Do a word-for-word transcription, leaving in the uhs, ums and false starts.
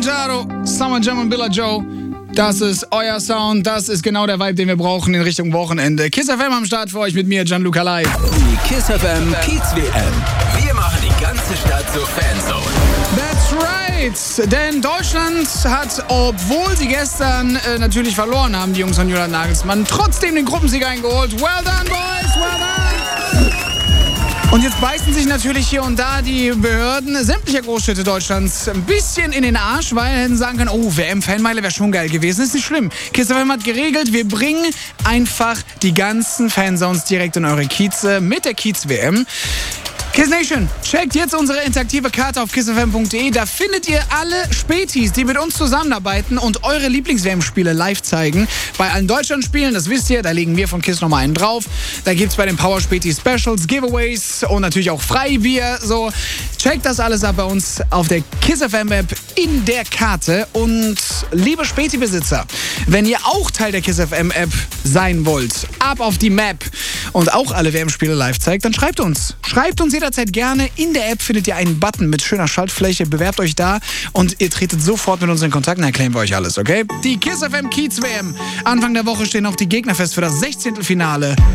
Kilimanjaro, Summer Jam und Billa Joe. Das ist euer Sound, das ist genau der Vibe, den wir brauchen in Richtung Wochenende. Kiss F M am Start für euch mit mir, Gianluca Live. Die Kiss F M Kiez W M. Wir machen die ganze Stadt zur Fanzone. That's right, denn Deutschland hat, obwohl sie gestern äh, natürlich verloren haben, die Jungs von Julian Nagelsmann, trotzdem den Gruppensieg eingeholt. Well done, boys, well done! Und jetzt beißen sich natürlich hier und da die Behörden sämtlicher Großstädte Deutschlands ein bisschen in den Arsch, weil hätten sagen können, oh, W M-Fanmeile wäre schon geil gewesen. Ist nicht schlimm. Kiss F M hat geregelt, wir bringen einfach die ganzen Fansounds direkt in eure Kieze mit der Kiez W M. Kiss Nation, checkt jetzt unsere interaktive Karte auf kiss f m punkt d e. Da findet ihr alle Spätis, die mit uns zusammenarbeiten und eure Lieblings-W M-Spiele live zeigen. Bei allen Deutschland-Spielen, das wisst ihr, da legen wir von Kiss nochmal einen drauf. Da gibt's bei den Power Späti Specials, Giveaways und natürlich auch Freibier. So, checkt das alles ab bei uns auf der Kiss F M-App in der Karte. Und liebe Späti-Besitzer, wenn ihr auch Teil der Kiss F M-App sein wollt, ab auf die Map und auch alle W M-Spiele live zeigt, dann schreibt uns. Schreibt uns jederzeit gerne. In der App findet ihr einen Button mit schöner Schaltfläche. Bewerbt euch da und ihr tretet sofort mit uns in Kontakt. Dann erklären wir euch alles, okay? Die Kiss F M Kiez W M. Anfang der Woche stehen auch die Gegner fest für das sechzehnte Finale.